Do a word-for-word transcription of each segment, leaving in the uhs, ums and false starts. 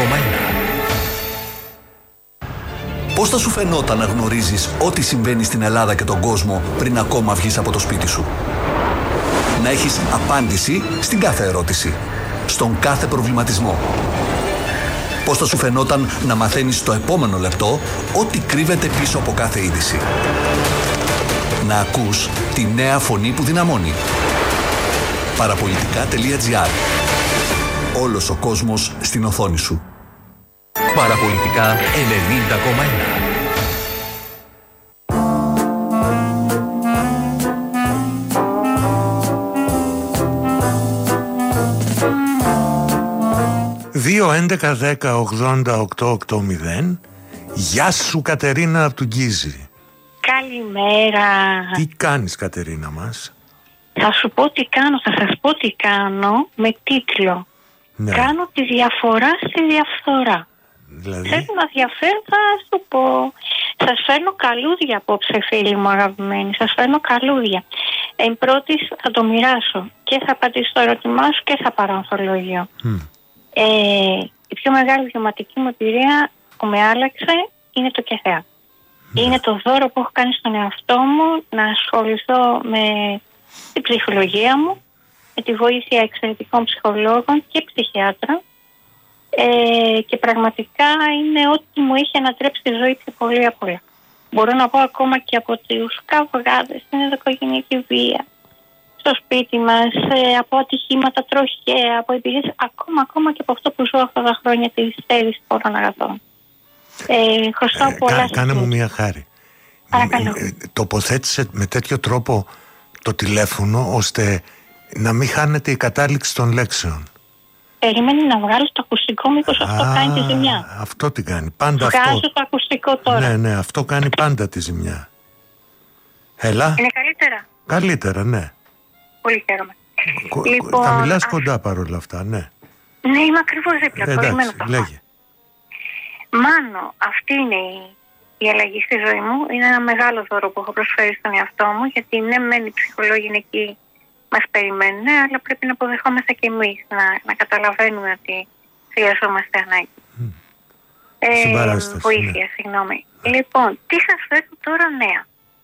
κόμμα ένα. Πώς θα σου φαινόταν να γνωρίζεις ό,τι συμβαίνει στην Ελλάδα και τον κόσμο πριν ακόμα βγεις από το σπίτι σου? Να έχεις απάντηση στην κάθε ερώτηση, στον κάθε προβληματισμό. Πώς θα σου φαινόταν να μαθαίνεις στο επόμενο λεπτό ό,τι κρύβεται πίσω από κάθε είδηση? Να ακούς τη νέα φωνή που δυναμώνει. Παραπολιτικά τελεία τζι άρ. Όλος ο κόσμος στην οθόνη σου. Παραπολιτικά ενενήντα κόμμα ένα. δύο έντεκα δέκα ογδόντα οκτώ ογδόντα. Γεια σου Κατερίνα από του Γκίζη. Καλημέρα. Τι κάνεις Κατερίνα μας? Θα σου πω τι κάνω, θα σας πω τι κάνω με τίτλο. Ναι. Κάνω τη διαφορά στη διαφθορά. Δηλαδή... Θέλω να διαφέρω, θα σου πω. Σας φέρνω καλούδια απόψε φίλοι μου αγαπημένοι. Σας φέρνω καλούδια. Εν πρώτης θα το μοιράσω και θα απαντήσω στο ερώτημά σου και θα πάρω ανθολογείο. Mm. Ε, η πιο μεγάλη βιωματική μου εμπειρία που με άλλαξε είναι το ΚΕΘΕΑ. Mm. Είναι το δώρο που έχω κάνει στον εαυτό μου να ασχοληθώ με την ψυχολογία μου, με τη βοήθεια εξαιρετικών ψυχολόγων και ψυχιάτρων. Ε, και πραγματικά είναι ό,τι μου έχει ανατρέψει τη ζωή πιο πολύ απ' όλα. Μπορώ να πω ακόμα και από τους καυγάδες, την ενδοοικογενειακή βία στο σπίτι μας, ε, από ατυχήματα τροχαία, από εμπειρίες, ακόμα, ακόμα και από αυτό που ζω αυτά τα χρόνια τη στέρηση πολλών αγαθών. Ε, χρωστάω ε, πολλά. Κα, κάνε μου μια χάρη. Παρακαλώ. Ε, τοποθέτησε με τέτοιο τρόπο το τηλέφωνο ώστε να μην χάνεται η κατάληξη των λέξεων. Περίμενε να βγάλω το ακουστικό, μήπως αυτό Α, κάνει τη ζημιά. Αυτό τι κάνει, πάντα Βγάζω αυτό. το ακουστικό τώρα. Ναι, ναι, αυτό κάνει πάντα τη ζημιά. Έλα. Είναι καλύτερα. Καλύτερα, ναι. Πολύ χαίρομαι. Κο, λοιπόν, θα μιλάς α... κοντά παρόλα αυτά, ναι. Ναι, είμαι ακριβώς δίπλα. Ε, εντάξει, λέγε. Μάνο, αυτή είναι η, η αλλαγή στη ζωή μου. Είναι ένα μεγάλο δώρο που έχω προσφέρει στον εαυτό μου, γιατί ναι, μεν οι ψυχολόγοι είναι εκεί, μας περιμένουν, αλλά πρέπει να αποδεχόμαστε και εμείς, να, να καταλαβαίνουμε ότι χρειαζόμαστε ανάγκη. Mm. Ε, βοήθεια, ναι. Συγγνώμη. Mm. Λοιπόν, τι σας φέρνω τώρα νέα.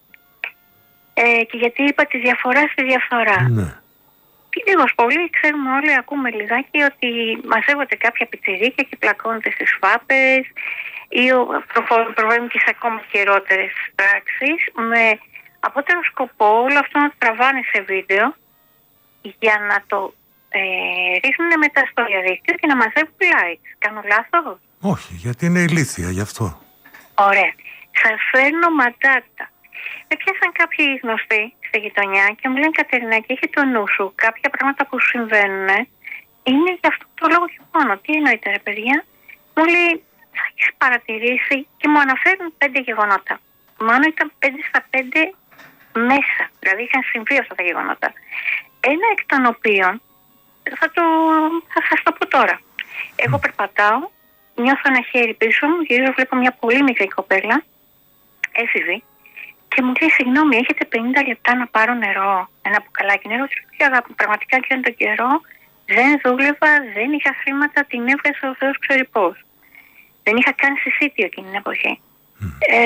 Ε, και γιατί είπα τη διαφορά στη διαφθορά. Mm. Λίγος πολύ, ξέρουμε όλοι, ακούμε λιγάκι ότι μαζεύονται κάποια πιτσιρίκια και πλακώνονται στις φάπες ή προβαίνουν και σε ακόμα χειρότερες πράξεις, με απότερο σκοπό όλο αυτό να το τραβάνε σε βίντεο για να το ε, ρίχνουν μετά στο διαδίκτυο και να μαζεύουν likes. Κάνω λάθος? Όχι, γιατί είναι ηλίθια γι' αυτό. Ωραία. Σας φέρνω ματάτα. Με πιάσαν κάποιοι γνωστοί στη γειτονιά και μου λένε, Κατερινάκη, έχει το νου σου. Κάποια πράγματα που συμβαίνουν είναι για αυτό το λόγο και μόνο. Τι εννοείται, ρε παιδιά? Μου λέει, θα έχεις παρατηρήσει, και μου αναφέρουν πέντε γεγονότα. Μάλλον ήταν πέντε στα πέντε μέσα. Δηλαδή είχαν συμβεί αυτά τα γεγονότα. Ένα εκ των οποίων θα, το, θα σας το πω τώρα. Εγώ περπατάω, νιώθω ένα χέρι πίσω μου, γυρίζω, βλέπω μια πολύ μικρή κοπέλα, έφηβη, και μου λέει, συγγνώμη, έχετε πενήντα λεπτά να πάρω νερό, ένα μπουκαλάκι νερό? Και αγάπη, πραγματικά και τον καιρό δεν δούλευα, δεν είχα χρήματα, την έβγαζα ο Θεός ξέρει πώς. Δεν είχα καν συσίτιο εκείνη την εποχή. Mm. Ε,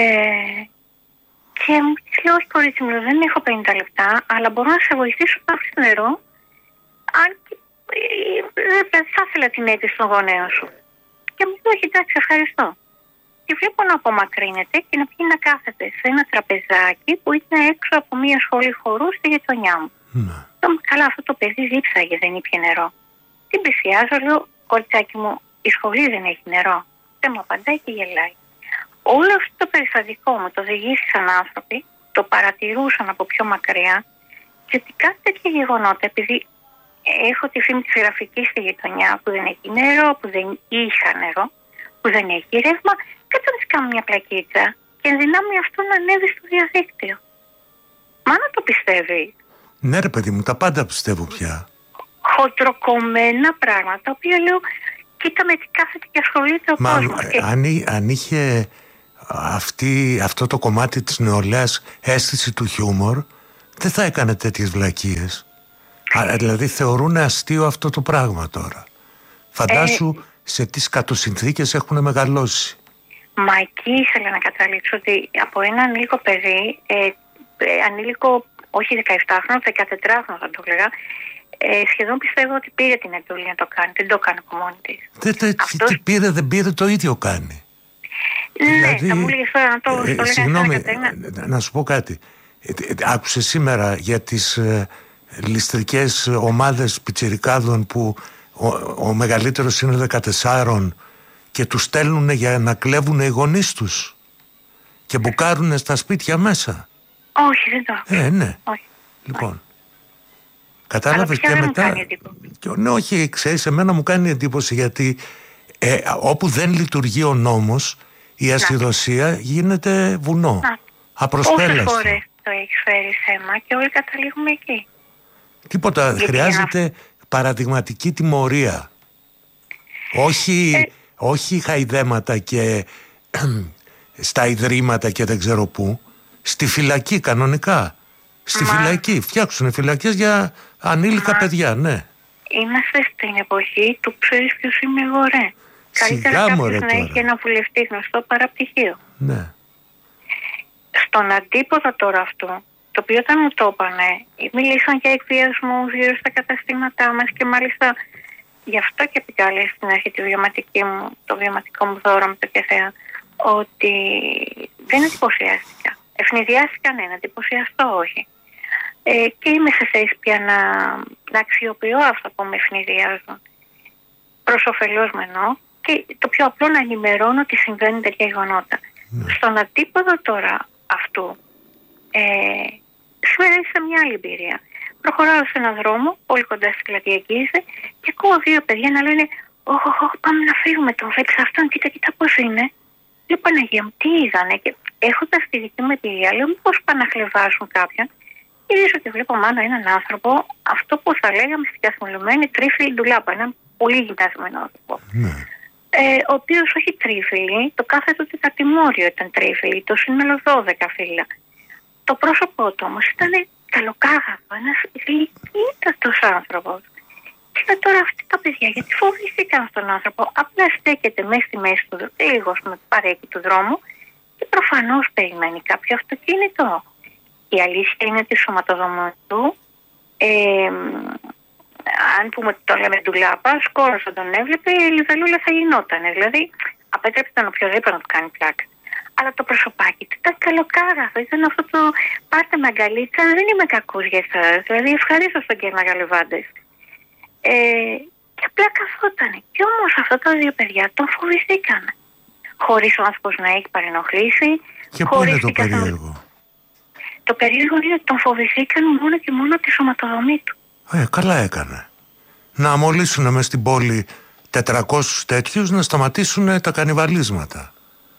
και μου λέει, όχι κορίτσι μου, δεν έχω πενήντα λεπτά, αλλά μπορώ να σε βοηθήσω να βρεις νερό, αν και δεν θα ήθελα την αίτηση των γονέων σου. Και μου λέει, όχι, εντάξει, ευχαριστώ. Και βλέπω να απομακρύνεται και να πήγε να κάθεται σε ένα τραπεζάκι που ήταν έξω από μια σχολή χορού στη γειτονιά μου. Mm. Καλά, αυτό το παιδί δίψαγε, δεν ήπια νερό. Την πλησιάζω, λέω, κοριτσάκι μου, η σχολή δεν έχει νερό. Δεν μου απαντάει και γελάει. Όλο αυτό το περιστατικό μου το οδηγήσαν άνθρωποι, το παρατηρούσαν από πιο μακριά, και ότι κάτι τέτοια γεγονότα, επειδή έχω τη φήμη της γραφικής στη γειτονιά που δεν έχει νερό, που δεν είχα νερό, που δεν έχει ρεύμα, κάτω να της κάνω μια πλακίτσα και ενδυνάμει αυτό να ανέβει στο διαδίκτυο. Μα να το πιστεύει. Ναι ρε παιδί μου, τα πάντα πιστεύω πια. Χοντροκομμένα πράγματα, τα οποία λέω, κοίτα με τι κάθεται και ασχολείται ο Μα, κόσμος. Και... Αν, αν είχε αυτή, αυτό το κομμάτι της νεολαίας αίσθηση του χιούμορ, δεν θα έκανε τέτοιες βλακίες. Α, δηλαδή θεωρούν αστείο αυτό το πράγμα τώρα. Φαντάσου, σε τι σκατοσυνθήκες έχουν μεγαλώσει. Μα εκεί ήθελα να καταλήξω ότι από ένα ανήλικο παιδί, ε, ε, ανήλικο όχι δεκαεπτάχρονο, δεκατετράχρονο θα το έλεγα, ε, σχεδόν πιστεύω ότι πήρε την εντολή να το κάνει, δεν το έκανε από μόνη της. Δεν Αυτός... τι πήρε, δεν πήρε, το ίδιο κάνει. Ναι, δηλαδή, θα μου έλεγες τώρα να το, ε, το λέγανε. Συγγνώμη, να, να σου πω κάτι. Ε, ε, άκουσε σήμερα για τις ε, ληστρικές ομάδες πιτσιρικάδων που ο, ο μεγαλύτερος είναι δεκατεσσάρων και τους στέλνουν για να κλέβουν οι γονείς τους και μπουκάρουν στα σπίτια μέσα. Όχι, δεν το Ε, ναι. Όχι. Λοιπόν, όχι. κατάλαβες και μετά. Και, ναι, όχι, ξέρεις, εμένα μου κάνει εντύπωση γιατί ε, όπου δεν λειτουργεί ο νόμος, η ασυδοσία γίνεται βουνό. Απροσπέλαστο. Πόσες φορές το έχει φέρει θέμα και όλοι καταλήγουμε εκεί. Τίποτα. Γιατί χρειάζεται ένα... παραδειγματική τιμωρία. Όχι, ε... όχι χαϊδέματα και στα ιδρύματα και δεν ξέρω πού. Στη φυλακή κανονικά. Στη Μα... φυλακή. Φτιάξουν φυλακές για ανήλικα Μα... παιδιά, ναι. Είμαστε στην εποχή του ξέρεις ποιος είμαι εγώ, ρε. Καλύτερα κάποιος να έχει ένα βουλευτή γνωστό παρά πτυχίο. Ναι. Στον αντίποδο τώρα αυτού, το οποίο όταν μου το είπανε, μιλήσαν για εκβιασμούς γύρω στα καταστήματά μας και μάλιστα γι' αυτό και επικάλεσα στην αρχή τη βιωματική μου, το βιωματικό μου δώρο με το Κεθέα, ότι δεν εντυπωσιάστηκα. Ευνηδιάστηκα, ναι, να εντυπωσιαστώ όχι. Ε, και είμαι σε θέση πια να, να αξιοποιώ αυτό που με ευνηδιάζουν. Προς ωφελώς με εννοώ, και το πιο απλό να ενημερώνω ότι συμβαίνουν τέτοια γεγονότα. Ναι. Στον αντίποδο τώρα αυτού, ε, σου έδειξα μια άλλη εμπειρία. Προχωράω σε έναν δρόμο, πολύ κοντά στη πλατεία Γκίζε, και ακούω δύο παιδιά να λένε: «Ωχ, ωχ, πάμε να φύγουμε, τον βλέπεις αυτόν, κοίτα, κοίτα πώς είναι». Λέω: «Παναγία μου, τι είδανε?» Και έχοντας τη δική μου εμπειρία, λέω: «Μήπως πάνε να χλεβάσουν κάποιον?» Γυρίζω και βλέπω μάνα έναν άνθρωπο, αυτό που θα λέγαμε στην καθημερινή τρίφυλλη ντουλάπα, έναν πολύ γυμνασμένο άνθρωπο. Ναι. Ε, ο οποίος όχι τρίφυλλη, το κάθε του τεταρτημόριο ήταν τρίφυλλη, το σύνολο δώδεκα φύλλα. Το πρόσωπό του όμως ήταν καλοκάγαθο, ένας γλυκύτατος άνθρωπος. Και λέω τώρα αυτοί τα παιδιά γιατί φοβήθηκαν στον άνθρωπο, απλά στέκεται μέσα στη μέση του, λίγο με παρέκει του δρόμου και προφανώς περιμένει κάποιο αυτοκίνητο. Η αλήθεια είναι ότι σωματοδομό του, ε, αν πούμε το λέμε ντουλάπα, σκόρος όταν τον έβλεπε, η λιβελούλα θα γινότανε. Δηλαδή, απέτρεψε τον οποιοδήποτε να του κάνει πλάκα. Αλλά το προσωπάκι του ήταν καλοκάγαθο. Ήταν αυτό το πάρτε με αγκαλίτσα, δεν είμαι κακός για εσάς. Δηλαδή, ευχαρίστω στον κέρνα λεβάντες. Ε, και απλά καθότανε. Και όμως αυτά τα δύο παιδιά τον φοβηθήκαν. Χωρίς ο άνθρωπος να έχει παρενοχλήσει. Και πού είναι το περίεργο? Το περίεργο είναι ότι τον φοβηθήκαν μόνο και μόνο τη σωματοδομή του. Ε, καλά έκανε. Να αμολύσουν μες στην πόλη τετρακόσιους τέτοιους, να σταματήσουν τα κανιβαλίσματα.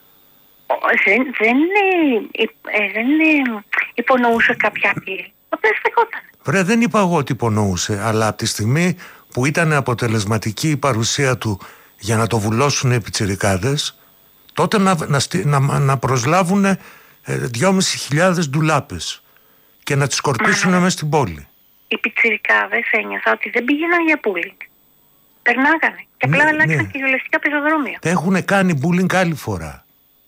Δεν, δεν, ε, δεν υπονοούσε κάποια απειλή. Απλά στεκόταν. Βρε, δεν είπα εγώ ότι υπονοούσε, αλλά από τη στιγμή που ήταν αποτελεσματική η παρουσία του για να το βουλώσουν οι πιτσιρικάδες, τότε να, να, να, να προσλάβουν ε, δυόμισι χιλιάδες ντουλάπες και να τις σκορπίσουν μες στην πόλη. Οι πιτσιρικάδες ένιωθα ότι δεν πήγαιναν για πούλινγκ. Περνάγανε και απλά ναι, αλλάξαν ναι. κυριολεκτικά πεζοδρόμια. Έχουν κάνει πούλινγκ άλλη φορά.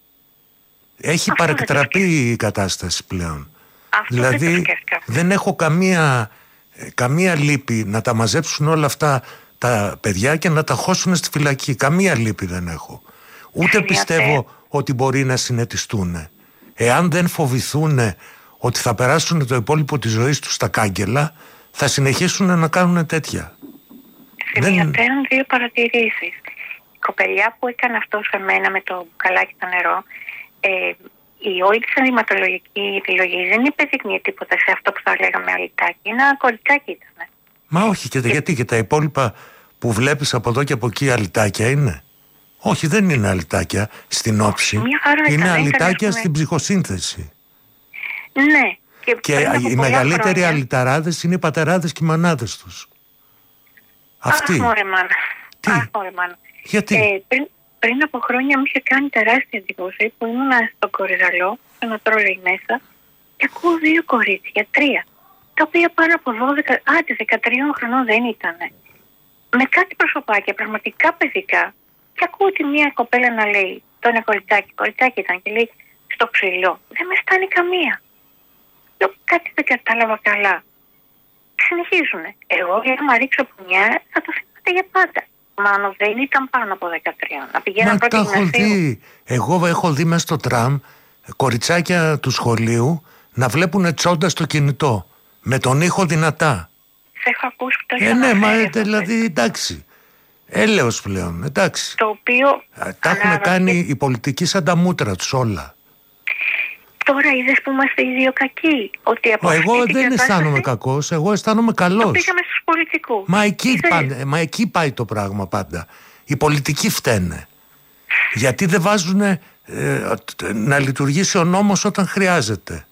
Έχει αυτό παρεκτραπεί η κατάσταση πλέον. Αυτό δηλαδή δεν, δεν έχω καμία, καμία λύπη να τα μαζέψουν όλα αυτά τα παιδιά και να τα χώσουν στη φυλακή. Καμία λύπη δεν έχω. Ούτε Φυλιάτε. πιστεύω ότι μπορεί να συνετιστούν. Εάν δεν φοβηθούν ότι θα περάσουν το υπόλοιπο της ζωής τους στα κάγκελα, θα συνεχίσουν να κάνουν τέτοια. Σημειωτέρων δεν... δύο παρατηρήσεις. Η κοπελιά που έκανε αυτό σε μένα με το μπουκαλάκι το νερό, ε, η όλη της ενδυματολογική επιλογή δεν υπεδεικνύει τίποτα σε αυτό που θα λέγαμε αλυτάκι. Ένα κοριτσάκι ήταν. Μα όχι, και, και... γιατί και τα υπόλοιπα που βλέπεις από εδώ και από εκεί αλυτάκια είναι? Όχι, δεν είναι αλυτάκια στην όψη. Είναι αλυτάκια στην ψυχοσύνθεση. Ναι. Και, και οι μεγαλύτεροι χρόνια... αλυταράδες είναι οι πατεράδες και οι μανάδες τους. Αυτοί. Αχ, μωρέ μάνα. Τι? Αχ, μωρέ μάνα. Γιατί? Ε, πριν, πριν από χρόνια μου είχε κάνει τεράστια εντύπωση που ήμουν στο Κορυδαλό, στο ένα τρόλεϊ μέσα, και ακούω δύο κορίτσια, τρία, τα οποία πάνω από δώδεκα, άντε δεκατρία χρονών δεν ήτανε. Με κάτι προσωπάκια, πραγματικά παιδικά, Και ακούω τη μία κοπέλα να λέει, το είναι κοριτσάκι, κοριτσάκι ήταν, και λέει στο ψηλό. Δεν με στάνει καμία. Λέω, κάτι δεν κατάλαβα καλά. Συνεχίζουνε. Εγώ για να ρίξω πουνιά θα το θυμάται για πάντα. Μάνο δεν ήταν πάνω από δεκατρία. Να πηγαίνω πρώτη γυμνασίου. Εγώ έχω δει μέσα στο τραμ κοριτσάκια του σχολείου να βλέπουν τσόντα στο κινητό. Με τον ήχο δυνατά. Σε έχω ακούσει που το Ε, ναι, μα δηλαδή εντάξει. Έλεος πλέον, εντάξει. Το οποίο. Τα έχουν κάνει οι πολιτικοί σαν τα μούτρα τους όλα. Τώρα είδες που είμαστε οι δύο κακοί. Ότι από εγώ δεν κατάσταση... αισθάνομαι κακός, εγώ αισθάνομαι καλός. Το πήγαμε στους πολιτικούς. Μα εκεί, πάνε, μα εκεί πάει το πράγμα πάντα. Οι πολιτικοί φταίνε. Γιατί δεν βάζουν ε, να λειτουργήσει ο νόμος όταν χρειάζεται.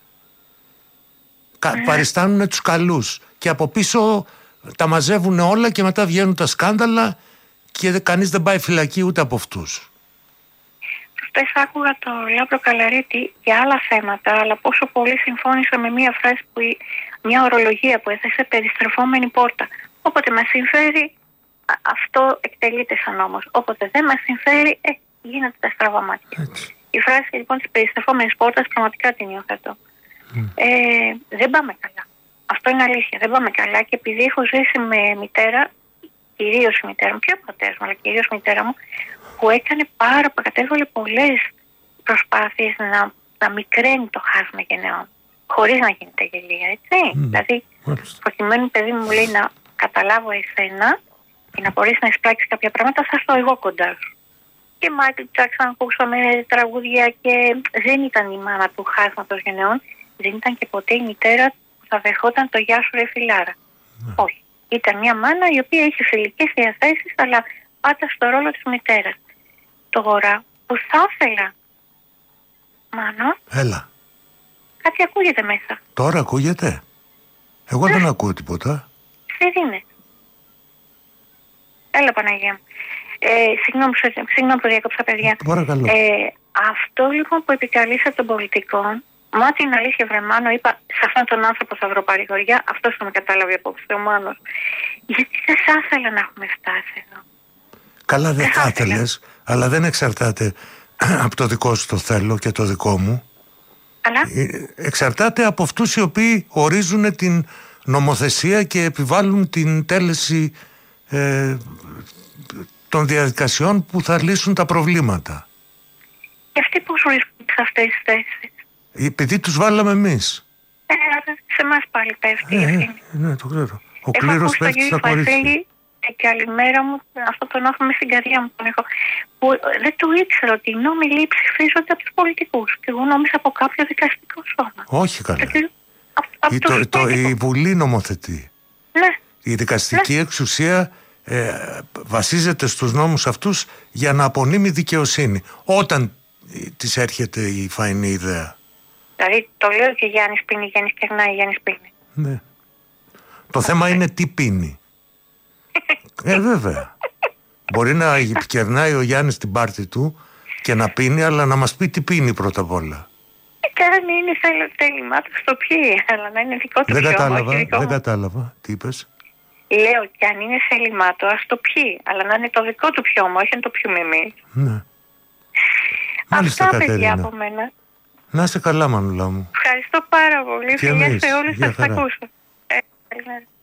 Κα, mm. Παριστάνουν τους καλούς. Και από πίσω τα μαζεύουν όλα και μετά βγαίνουν τα σκάνδαλα και κανείς δεν πάει φυλακή ούτε από αυτούς. Χθες άκουγα το Λάμπρο Καλαρίτη για άλλα θέματα, αλλά πόσο πολύ συμφώνησα με μία φράση, που, μια ορολογία που έθεσε, περιστρεφόμενη πόρτα. Όποτε μας συμφέρει, αυτό εκτελείται σαν νόμος. Όποτε δεν μας συμφέρει, ε, γίνεται τα στραβά μάτια. Η φράση λοιπόν της περιστρεφόμενης πόρτας πραγματικά την υιοθετώ. Mm. Ε, δεν πάμε καλά. Αυτό είναι αλήθεια. Δεν πάμε καλά, και επειδή έχω ζήσει με μητέρα, κυρίως η μητέρα μου, και ο πατέρας μου, αλλά κυρίως η μητέρα μου, που έκανε πάρα πολύ, κατέβαλε πολλές προσπάθειες να, να μικραίνει το χάσμα γενναιών, χωρίς να γίνεται γελία, έτσι. Mm. Δηλαδή, προκειμένου παιδί μου λέει να καταλάβω εσένα και να μπορείς να εισπράξεις κάποια πράγματα, θα έρθω εγώ κοντά σου. Και Μάικλ Τζάκσον ακούσαμε τραγούδια, και δεν ήταν η μάνα του χάσματος γενναιών, δεν ήταν και ποτέ η μητέρα που θα δεχόταν το γεια σου ρε φιλάρα. Mm. Όχι. Ήταν μια μάνα η οποία είχε φιλικές διαθέσεις, αλλά πάντα στο ρόλο της μητέρας. Τώρα που θα ήθελα, Μάνο. Έλα. Κάτι ακούγεται μέσα. Τώρα ακούγεται. Εγώ δεν ακούω τίποτα. Δεν. Έλα Παναγία μου. Ε, συγγνώμη, συγγνώμη που διακόψα, παιδιά. Παρακαλώ. Ε, αυτό λοιπόν που επικαλείσα των πολιτικών, μα την αλήθεια βρεμάνω, είπα σε αυτόν τον άνθρωπο θα βρω παρηγοριά, αυτός θα με κατάλαβε απόψε ο Μάνος. Γιατί δεν θα ήθελα να έχουμε φτάσει εδώ. Καλά, δεν θα ήθελες, αλλά δεν εξαρτάται από το δικό σου το θέλω και το δικό μου. Αλλά? Εξαρτάται από αυτούς οι οποίοι ορίζουν την νομοθεσία και επιβάλλουν την τέλεση ε, των διαδικασιών που θα λύσουν τα προβλήματα. Και αυτοί πώς βρίσκονται σε αυτές τις θέσεις? Επειδή τους βάλαμε εμείς. Ε, σε εμάς πάλι πέφτει η ε, ευθύνη. Ναι, το ξέρω. Ο κλήρος πέφτει στα κορίτσια. Καλημέρα μου, αυτό τον έχω στην καρδιά μου τον έχω, που δεν το ήξερα ότι οι νόμοι λέει ψηφίζονται από τους πολιτικούς, και εγώ νόμιζα από κάποιο δικαστικό σώμα. Όχι καλά. Γιατί, από, από η, το, το, η Βουλή νομοθετεί. Ναι. Η δικαστική ναι. εξουσία ε, βασίζεται στους νόμους αυτούς για να απονείμει δικαιοσύνη, όταν της έρχεται η φαϊνή ιδέα. Δηλαδή το λέω και Γιάννης πίνει, Γιάννης κερνάει, Γιάννης πίνει. Ναι. Το θέμα είναι τι πίνει. Ε, βέβαια. Μπορεί να κερνάει ο Γιάννης την πάρτη του και να πίνει, αλλά να μας πει τι πίνει πρώτα απ' όλα. Κάνει είναι θέλημά του στο πιει, αλλά να είναι δικό του δεν πιώμα, κατάλαβα, όχι δικό δεν μου. κατάλαβα. Τι είπες? Λέω και αν είναι θέλημά του, ας το πιει, αλλά να είναι το δικό του πιώμα, όχι να το πιούμε εμείς. Ναι. Μάλιστα, αυτά, Κατερίνα. παιδιά, από μένα. Να είσαι καλά, Μανουλά μου. Ευχαριστώ πάρα πολύ. Και Φιλιά εμείς. σε όλους, Γεια θα σας χαρά. ακούσω. Ε, καλημέρα.